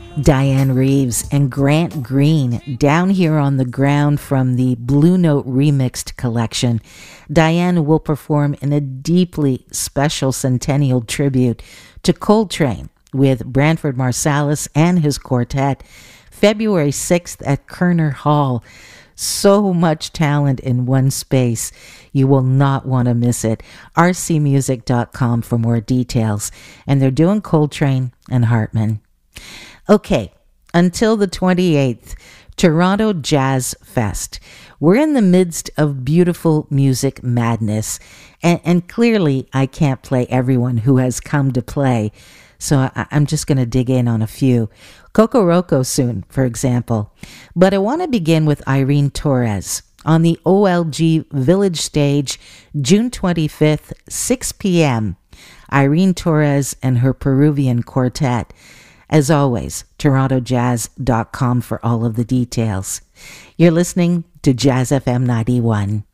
Diane Reeves and Grant Green down here on the ground from the Blue Note Remixed collection. Diane will perform in a deeply special centennial tribute to Coltrane with Branford Marsalis and his quartet, February 6th at Kerner Hall. So much talent in one space. You will not want to miss it. rcmusic.com for more details. And they're doing Coltrane and Hartman. Okay, until the 28th, Toronto Jazz Fest. We're in the midst of beautiful music madness, and clearly I can't play everyone who has come to play, so I'm just going to dig in on a few. Kokoroko soon, for example. But I want to begin with Irene Torres on the OLG Village Stage, June 25th, 6 p.m. Irene Torres and her Peruvian quartet. As always, torontojazz.com for all of the details. You're listening to Jazz FM 91.